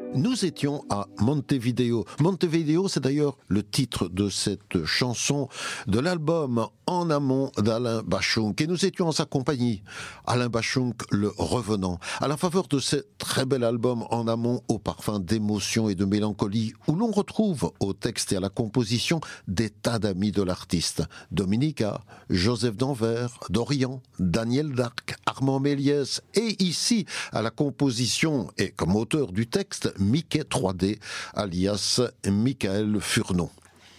Nous étions à Montevideo. Montevideo, c'est d'ailleurs le titre de cette chanson de l'album En amont d'Alain Bashung. Et nous étions en sa compagnie. Alain Bashung, le revenant, à la faveur de ce très bel album En amont au parfum d'émotion et de mélancolie, où l'on retrouve au texte et à la composition des tas d'amis de l'artiste. Dominica, Joseph d'Anvers, Dorian, Daniel Darc, Armand Méliès, et ici, à la composition et comme auteur du texte, Mickey 3D, alias Michael Furnon.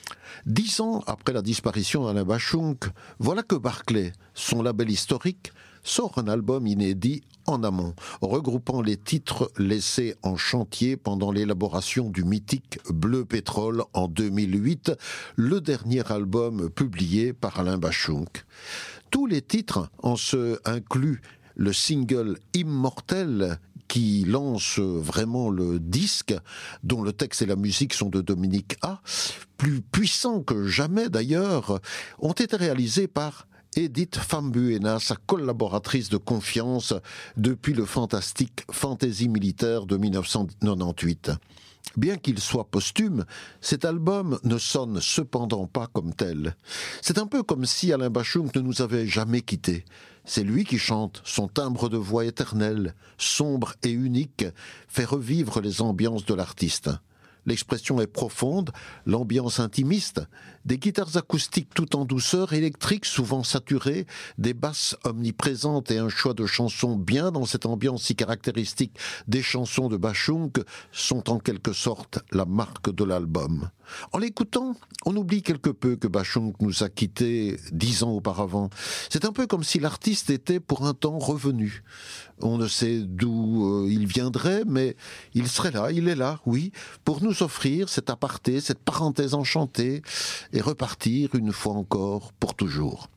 10 ans après la disparition d'Alain Bashung, voilà que Barclay, son label historique, sort un album inédit En amont, regroupant les titres laissés en chantier pendant l'élaboration du mythique Bleu Pétrole en 2008, le dernier album publié par Alain Bashung. Tous les titres, en ce inclut le single Immortel, qui lance vraiment le disque, dont le texte et la musique sont de Dominique A, plus puissants que jamais d'ailleurs, ont été réalisés par Edith Fambuena, sa collaboratrice de confiance depuis le fantastique Fantaisie militaire de 1998. Bien qu'il soit posthume, cet album ne sonne cependant pas comme tel. C'est un peu comme si Alain Bashung ne nous avait jamais quittés. C'est lui qui chante, son timbre de voix éternel, sombre et unique, fait revivre les ambiances de l'artiste. L'expression est profonde, l'ambiance intimiste, des guitares acoustiques tout en douceur, électriques souvent saturées, des basses omniprésentes et un choix de chansons bien dans cette ambiance si caractéristique des chansons de Bashung sont en quelque sorte la marque de l'album. En l'écoutant, on oublie quelque peu que Bashung nous a quittés 10 ans auparavant. C'est un peu comme si l'artiste était pour un temps revenu. On ne sait d'où il viendrait, mais il serait là, il est là, oui, pour nous offrir cet aparté, cette parenthèse enchantée, et repartir une fois encore pour toujours.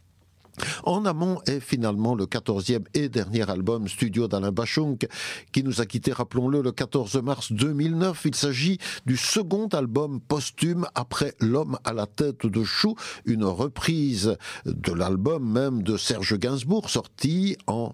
En amont est finalement le 14e et dernier album studio d'Alain Bashung, qui nous a quittés, rappelons-le, le 14 mars 2009. Il s'agit du second album posthume après L'homme à la tête de chou, une reprise de l'album même de Serge Gainsbourg, sorti en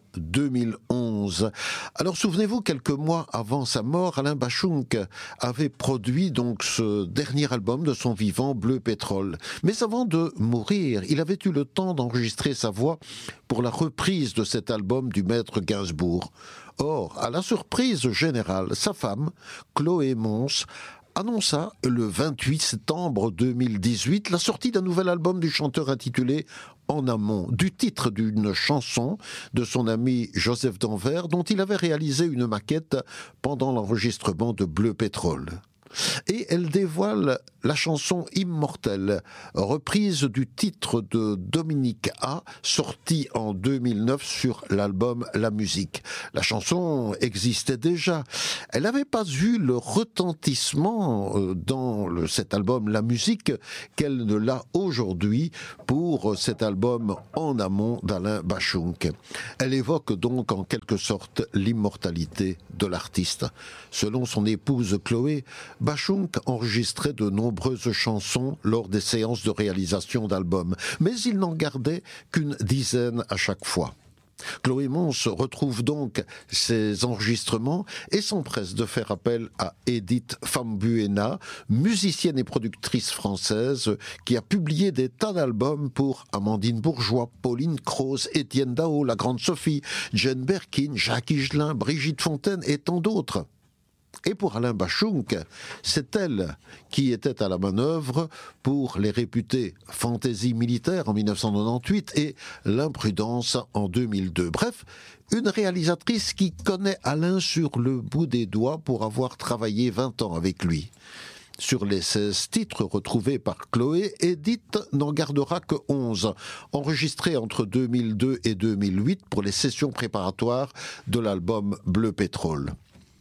2011. Alors souvenez-vous, quelques mois avant sa mort, Alain Bashung avait produit donc ce dernier album de son vivant, Bleu Pétrole. Mais avant de mourir, il avait eu le temps d'enregistrer sa voix pour la reprise de cet album du maître Gainsbourg. Or, à la surprise générale, sa femme, Chloé Mons, annonça le 28 septembre 2018 la sortie d'un nouvel album du chanteur intitulé En amont, du titre d'une chanson de son ami Joseph d'Anvers, dont il avait réalisé une maquette pendant l'enregistrement de Bleu Pétrole. Et elle dévoile la chanson Immortel, reprise du titre de Dominique A, sorti en 2009 sur l'album La Musique. La chanson existait déjà. Elle n'avait pas eu le retentissement dans cet album La Musique qu'elle ne l'a aujourd'hui pour cet album En amont d'Alain Bashung. Elle évoque donc en quelque sorte l'immortalité de l'artiste. Selon son épouse Chloé, Bashung enregistrait de nombreuses chansons lors des séances de réalisation d'albums, mais il n'en gardait qu'une dizaine à chaque fois. Chloé Mons retrouve donc ses enregistrements et s'empresse de faire appel à Edith Fambuena, musicienne et productrice française qui a publié des tas d'albums pour Amandine Bourgeois, Pauline Croze, Étienne Dao, La Grande Sophie, Jane Birkin, Jacques Higelin, Brigitte Fontaine et tant d'autres. Et pour Alain Bashung, c'est elle qui était à la manœuvre pour les réputés Fantaisie militaire en 1998 et L'imprudence en 2002. Bref, une réalisatrice qui connaît Alain sur le bout des doigts pour avoir travaillé 20 ans avec lui. Sur les 16 titres retrouvés par Chloé, Edith n'en gardera que 11, enregistrés entre 2002 et 2008 pour les sessions préparatoires de l'album Bleu Pétrole.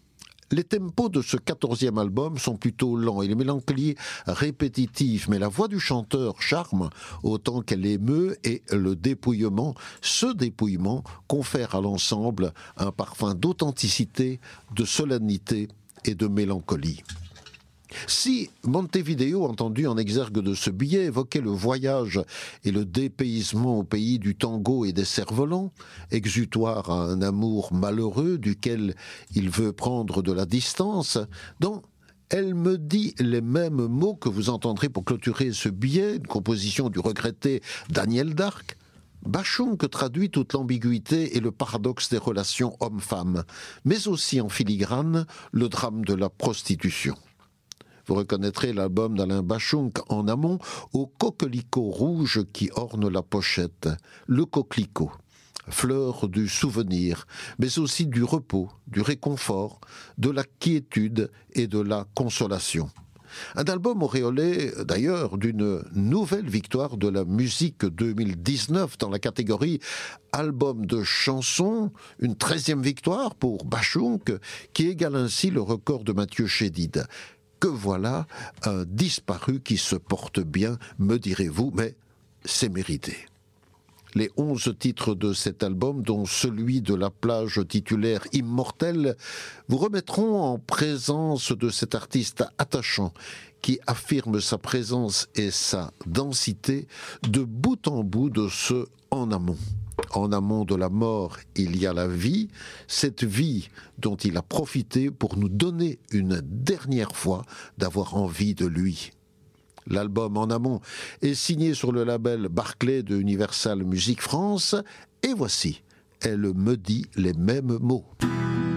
Les tempos de ce 14e album sont plutôt lents et les mélancolies répétitives, mais la voix du chanteur charme autant qu'elle émeut et le dépouillement, ce dépouillement confère à l'ensemble un parfum d'authenticité, de solennité et de mélancolie. Si Montevideo, entendu en exergue de ce billet, évoquait le voyage et le dépaysement au pays du tango et des cerfs-volants, exutoire à un amour malheureux duquel il veut prendre de la distance, dans Elle me dit les mêmes mots que vous entendrez pour clôturer ce billet, une composition du regretté Daniel Darc, Bashung traduit toute l'ambiguïté et le paradoxe des relations hommes-femmes, mais aussi en filigrane le drame de la prostitution. Vous reconnaîtrez l'album d'Alain Bashung en amont au coquelicot rouge qui orne la pochette, le coquelicot, fleur du souvenir, mais aussi du repos, du réconfort, de la quiétude et de la consolation. Un album auréolé, d'ailleurs, d'une nouvelle victoire de la musique 2019 dans la catégorie album de chansons, une 13e victoire pour Bashung, qui égale ainsi le record de Mathieu Chédid. Que voilà un disparu qui se porte bien, me direz-vous, mais c'est mérité. Les 11 titres de cet album, dont celui de la plage titulaire Immortel, vous remettront en présence de cet artiste attachant qui affirme sa présence et sa densité de bout en bout de ce En amont. En amont de la mort, il y a la vie, cette vie dont il a profité pour nous donner une dernière fois d'avoir envie de lui. L'album En amont est signé sur le label Barclay de Universal Music France, et voici, Elle me dit les mêmes mots.